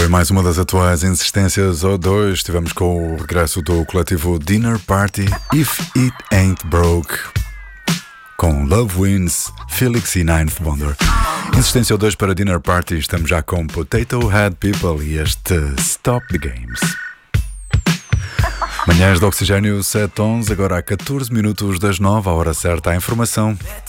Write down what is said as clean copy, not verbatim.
mais uma das atuais insistências O2, estivemos com o regresso do coletivo Dinner Party, If It Ain't Broke, com Love Wins, Felix e Ninth Wonder. Insistência O2 para Dinner Party, estamos já com Potato Head People e este Stop the Games. Manhãs de Oxigênio 7:11, agora há 14 minutos das 9, a hora certa, a informação